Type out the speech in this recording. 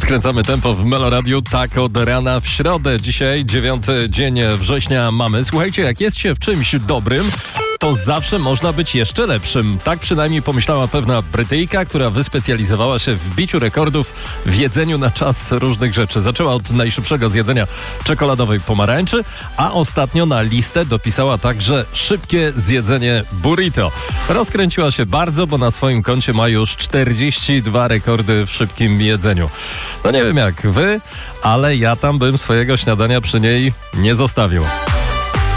Skręcamy tempo w Meloradiu tak od rana w środę. Dzisiaj 9 dzień września mamy. Słuchajcie, jak jest się w czymś dobrym, to zawsze można być jeszcze lepszym. Tak przynajmniej pomyślała pewna Brytyjka, która wyspecjalizowała się w biciu rekordów w jedzeniu na czas różnych rzeczy. Zaczęła od najszybszego zjedzenia czekoladowej pomarańczy, a ostatnio na listę dopisała także szybkie zjedzenie burrito. Rozkręciła się bardzo, bo na swoim koncie ma już 42 rekordy w szybkim jedzeniu. No nie wiem jak wy, ale ja tam bym swojego śniadania przy niej nie zostawił.